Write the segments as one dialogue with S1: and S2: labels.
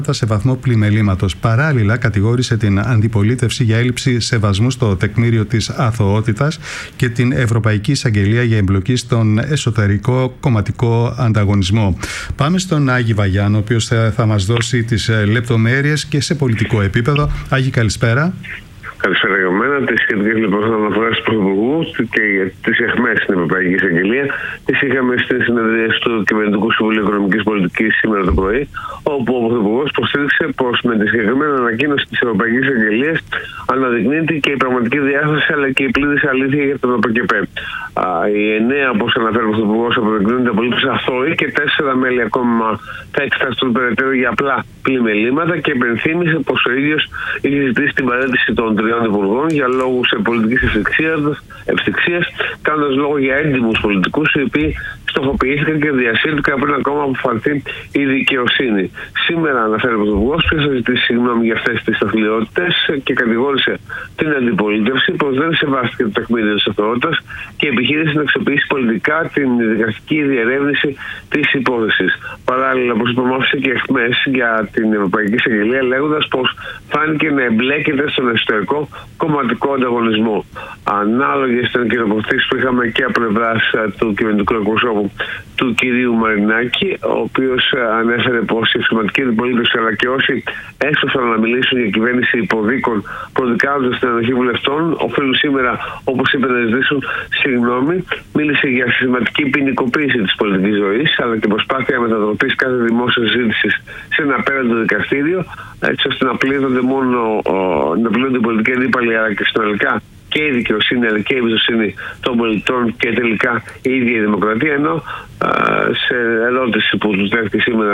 S1: σε βαθμό πλημελήματος. Παράλληλα, κατηγόρησε την αντιπολίτευση για έλλειψη σεβασμού στο τεκμήριο της αθωότητας και την Ευρωπαϊκή Εισαγγελία για εμπλοκή στον εσωτερικό κομματικό ανταγωνισμό. Πάμε στον Άγη Βαγιάνο, ο οποίος θα μας δώσει τις λεπτομέρειες και σε πολιτικό επίπεδο. Άγη, καλησπέρα.
S2: Καλησπέρα για μένα. Τις σχετικές λοιπόν αναφορές του Πρωθυπουργού και τις αιχμές στην Ευρωπαϊκή Εισαγγελία τις είχαμε στην συνεδρίαση του Κυβερνητικού Συμβουλίου Οικονομικής Πολιτικής σήμερα το πρωί, όπου ο Πρωθυπουργός υποστήριξε πως με τη συγκεκριμένη ανακοίνωση της Ευρωπαϊκής Εισαγγελίας αναδεικνύεται και η πραγματική διάσταση αλλά και η πλήρης αλήθεια για τον ΟΠΚΠ. Οι 9, όπως αναφέρει ο Πρωθυπουργός, αποδεικνύονται απολύτως αθώοι και 4 μέλη ακόμα θα εξεταστούν περαιτέρω για απλά πλημελήματα και επενθύμησε πως ο ίδιος είχε ζητήσει την παραίτηση των 3 υπουργών για λόγους πολιτικής ευθυξίας, κάνοντας λόγο για έντιμους πολιτικούς οι οποίοι στοχοποιήθηκαν και διασύρθηκαν πριν ακόμα αποφανθεί η δικαιοσύνη. Σήμερα, αναφέρει ο Πρωθυπουργός, ποιος θα ζητήσει συγγνώμη για αυτές τις αθλειότητες και κατηγόρησε την αντιπολίτευση πως δεν σεβάστηκε το τεκμήριο της αθωότητας και επιχείρησε να αξιοποιήσει πολιτικά την δικαστική διερεύνηση της υπόθεσης. Παράλληλα, όπως είπαμε, άφησε και αιχμές για την Ευρωπαϊκή Εισαγγελία, λέγοντας πως φάνηκε να εμπλέκεται στον εσωτερικό κομματικό ανταγωνισμό. Ανάλογες ήταν και τοποθετήσεις που είχαμε και από πλευράς του κυβερνητικού εκπροσώπου του κυρίου Μαρινάκη, ο οποίος ανέφερε πως η εξωματική αντιπολίτευση αλλά και όσοι έσπευσαν να μιλήσουν για κυβέρνηση υποδίκων προδικάζοντας την ανοχή βουλευτών, οφείλουν σήμερα, όπως είπε, να ζητήσουν συγγνώμη. Μίλησε για συστηματική ποινικοποίηση της πολιτικής ζωής αλλά και προσπάθεια μετατροπής κάθε δημόσιας συζήτησης σε ένα απέραντο δικαστήριο, έτσι ώστε να πλήττονται μόνο να πλήττονται οι πολιτικοί αντίπαλοι αλλά και συνολικά και η δικαιοσύνη αλλά και η εμπιστοσύνη των πολιτών και τελικά η ίδια η δημοκρατία. Ενώ σε ερώτηση που του δέχτηκε σήμερα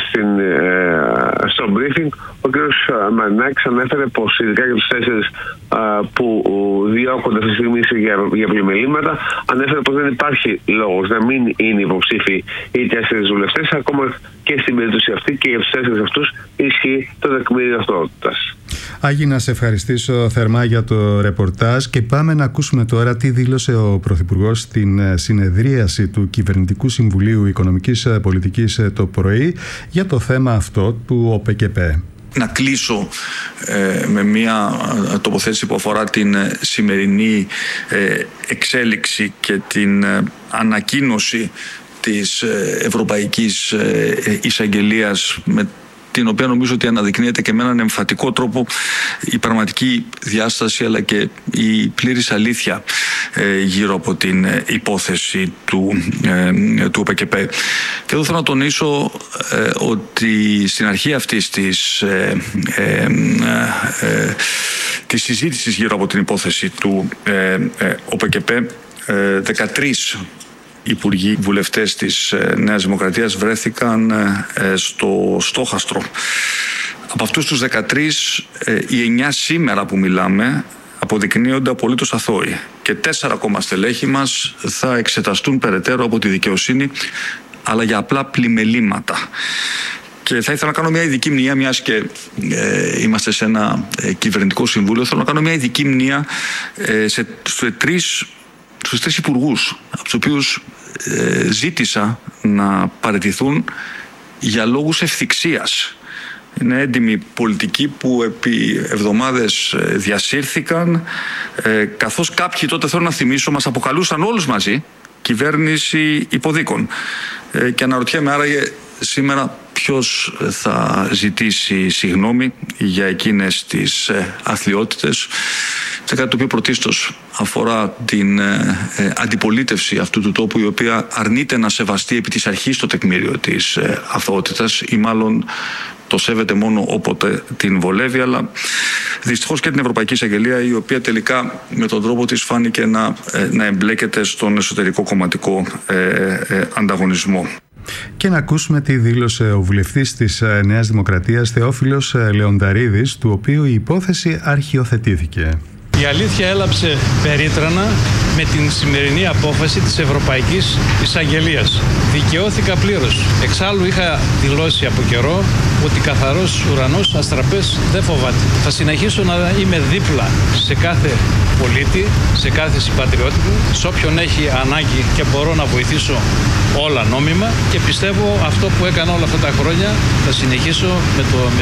S2: στο briefing, ο κ. Μαρινάκης ανέφερε πως ειδικά για τους 4 που διώκονται αυτή τη στιγμή για πλημελήματα, ανέφερε πως δεν υπάρχει λόγος να μην είναι υποψήφοι οι 4 βουλευτές, ακόμα και στην περίπτωση αυτή και για τους 4 αυτούς ισχύει το τεκμήριο αθωότητας.
S1: Άγη, να σε ευχαριστήσω θερμά για το ρεπορτάζ και πάμε να ακούσουμε τώρα τι δήλωσε ο Πρωθυπουργός στην συνεδρίαση του Κυβερνητικού Συμβουλίου Οικονομικής Πολιτικής το πρωί για το θέμα αυτό του ΟΠΚΠ.
S3: Να κλείσω με μια τοποθέτηση που αφορά την σημερινή εξέλιξη και την ανακοίνωση της Ευρωπαϊκής Εισαγγελίας, με την οποία νομίζω ότι αναδεικνύεται και με έναν εμφατικό τρόπο η πραγματική διάσταση αλλά και η πλήρης αλήθεια γύρω από την υπόθεση του ΟΠΚΠ. Και εδώ θέλω να τονίσω ότι στην αρχή αυτής της συζήτησης γύρω από την υπόθεση του ΟΠΚΠ 13 υπουργοί βουλευτές της Νέας Δημοκρατίας βρέθηκαν στο στόχαστρο. Από αυτούς τους 13, οι 9 σήμερα που μιλάμε αποδεικνύονται απολύτως αθώοι και 4 ακόμα στελέχη μας θα εξεταστούν περαιτέρω από τη δικαιοσύνη, αλλά για απλά πλημελήματα. Και θα ήθελα να κάνω μια ειδική μνήα, μιας και είμαστε σε ένα κυβερνητικό συμβούλιο, θέλω να κάνω μια ειδική μνήα στους 3 υπουργούς, από τους οποίους ζήτησα να παραιτηθούν για λόγους ευθυξίας. Είναι έντιμοι πολιτικοί που επί εβδομάδες διασύρθηκαν, καθώς κάποιοι, τότε θέλω να θυμίσω, μας αποκαλούσαν όλους μαζί κυβέρνηση υποδίκων. Και αναρωτιέμαι άραγε σήμερα ποιος θα ζητήσει συγγνώμη για εκείνες τις αθλιότητες, σε κάτι το οποίο πρωτίστως αφορά την αντιπολίτευση αυτού του τόπου, η οποία αρνείται να σεβαστεί επί της αρχής το τεκμήριο της αθωότητας ή μάλλον το σέβεται μόνο όποτε την βολεύει, αλλά δυστυχώς και την Ευρωπαϊκή Εισαγγελία, η οποία τελικά με τον τρόπο της φάνηκε να εμπλέκεται στον εσωτερικό κομματικό ανταγωνισμό.
S1: Και να ακούσουμε τι δήλωσε ο βουλευτής της Νέας Δημοκρατίας Θεόφιλος Λεονταρίδης, του οποίου η υπόθεση αρχιοθετήθηκε.
S4: Η αλήθεια έλαψε περίτρανα με την σημερινή απόφαση της Ευρωπαϊκής Εισαγγελίας. Δικαιώθηκα πλήρως. Εξάλλου είχα δηλώσει από καιρό ότι καθαρός ουρανός αστραπές δεν φοβάται. Θα συνεχίσω να είμαι δίπλα σε κάθε πολίτη, σε κάθε συμπατριώτη μου, σε όποιον έχει ανάγκη και μπορώ να βοηθήσω όλα νόμιμα, και πιστεύω αυτό που έκανα όλα αυτά τα χρόνια θα συνεχίσω με